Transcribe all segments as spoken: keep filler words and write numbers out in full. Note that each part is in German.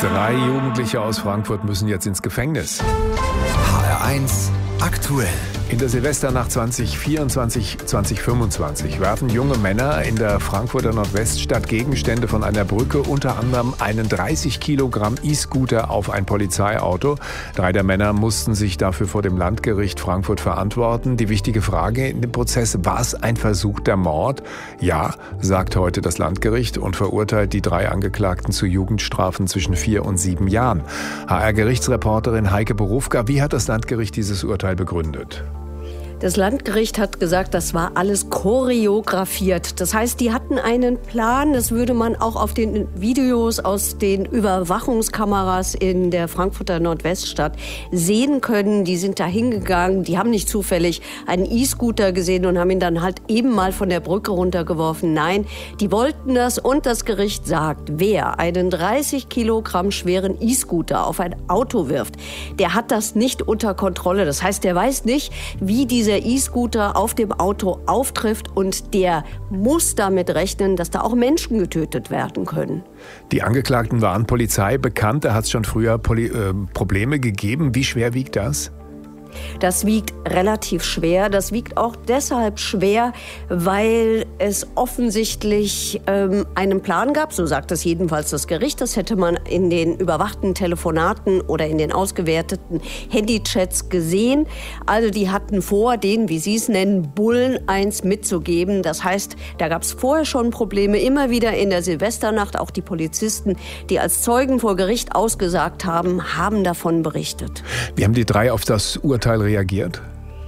Drei Jugendliche aus Frankfurt müssen jetzt ins Gefängnis. H R eins aktuell. In der Silvesternacht zwanzig vierundzwanzig zwanzig fünfundzwanzig werfen junge Männer in der Frankfurter Nordweststadt Gegenstände von einer Brücke, unter anderem einen dreißig Kilogramm E-Scooter auf ein Polizeiauto. Drei der Männer mussten sich dafür vor dem Landgericht Frankfurt verantworten. Die wichtige Frage in dem Prozess: War es ein versuchter Mord? Ja, sagt heute das Landgericht und verurteilt die drei Angeklagten zu Jugendstrafen zwischen vier und sieben Jahren. H R-Gerichtsreporterin Heike Borufka, wie hat das Landgericht dieses Urteil begründet? Das Landgericht hat gesagt, das war alles choreografiert. Das heißt, die hatten einen Plan. Das würde man auch auf den Videos aus den Überwachungskameras in der Frankfurter Nordweststadt sehen können. Die sind da hingegangen. Die haben nicht zufällig einen E-Scooter gesehen und haben ihn dann halt eben mal von der Brücke runtergeworfen. Nein, die wollten das, und das Gericht sagt, wer einen dreißig Kilogramm schweren E-Scooter auf ein Auto wirft, der hat das nicht unter Kontrolle. Das heißt, der weiß nicht, wie diese der E-Scooter auf dem Auto auftrifft, und der muss damit rechnen, dass da auch Menschen getötet werden können. Die Angeklagten waren Polizei bekannt, da hat es schon früher Poli- äh, Probleme gegeben. Wie schwer wiegt das? Das wiegt relativ schwer. Das wiegt auch deshalb schwer, weil es offensichtlich ähm, einen Plan gab. So sagt es jedenfalls das Gericht. Das hätte man in den überwachten Telefonaten oder in den ausgewerteten Handychats gesehen. Also die hatten vor, den, wie sie es nennen, Bullen eins mitzugeben. Das heißt, da gab es vorher schon Probleme. Immer wieder in der Silvesternacht. Auch die Polizisten, die als Zeugen vor Gericht ausgesagt haben, haben davon berichtet. Wie haben die drei auf das Urteil reagiert?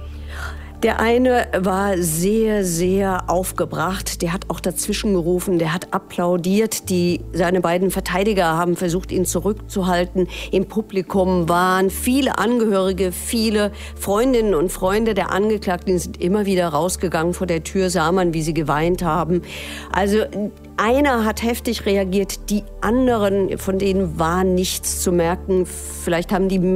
Der eine war sehr, sehr aufgebracht. Der hat auch dazwischen gerufen, der hat applaudiert. Die, seine beiden Verteidiger haben versucht, ihn zurückzuhalten. Im Publikum waren viele Angehörige, viele Freundinnen und Freunde der Angeklagten. Die sind immer wieder rausgegangen. Vor der Tür sah man, wie sie geweint haben. Also einer hat heftig reagiert, die anderen, von denen war nichts zu merken. Vielleicht haben die